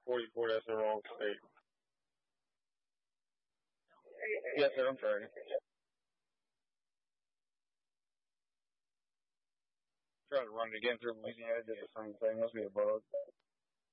44, that's the wrong state. Yes, sir, I'm sorry. Try to run it again through Louisiana, did the same thing. Must be a bug.